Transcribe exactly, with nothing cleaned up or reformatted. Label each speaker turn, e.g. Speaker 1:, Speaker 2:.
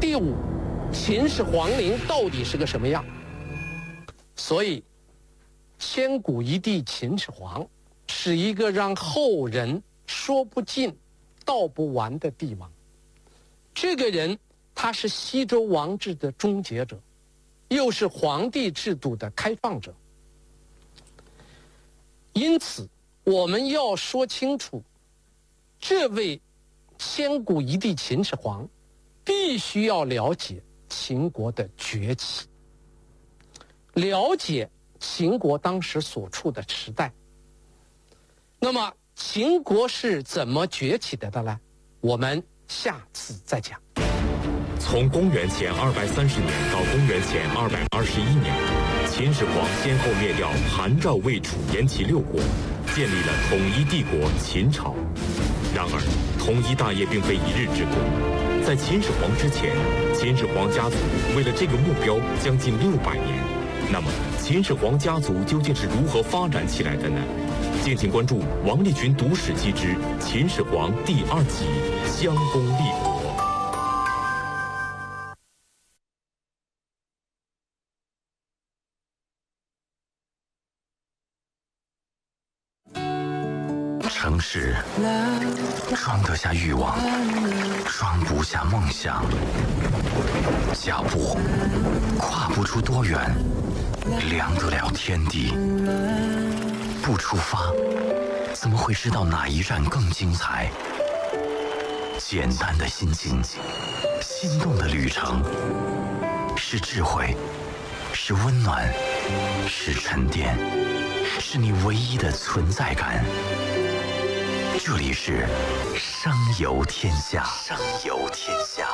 Speaker 1: 第五，秦始皇陵到底是个什么样？所以，千古一帝秦始皇是一个让后人说不尽、道不完的帝王。这个人，他是西周王制的终结者，又是皇帝制度的开放者。因此，我们要说清楚，这位千古一帝秦始皇，必须要了解秦国的崛起，了解秦国当时所处的时代。那么，秦国是怎么崛起的的呢？我们下次再讲。
Speaker 2: 从公元前二百三十年到公元前二百二十一年，秦始皇先后灭掉韩、赵、魏、楚、燕、齐六国，建立了统一帝国秦朝。然而，统一大业并非一日之功。在秦始皇之前，秦始皇家族为了这个目标将近六百年。那么，秦始皇家族究竟是如何发展起来的呢？敬请关注王立群读史记之秦始皇第二集：襄公立国。
Speaker 3: 城市装得下欲望，装不下梦想。脚步跨不出多远，量得了天地。不出发，怎么会知道哪一站更精彩？简单的心境，心动的旅程，是智慧，是温暖，是沉淀，是你唯一的存在感。这里是商游天下，商游天下。